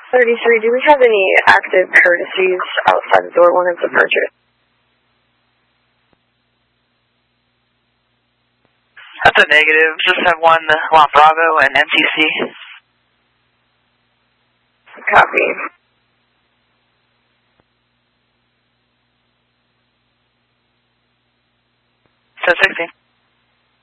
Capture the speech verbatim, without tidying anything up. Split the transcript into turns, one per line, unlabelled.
thirty-three, do we have any active courtesies outside the door when it's a purchase?
That's a negative. Just have one La Bravo and N T C.
Copy.
ten sixteen.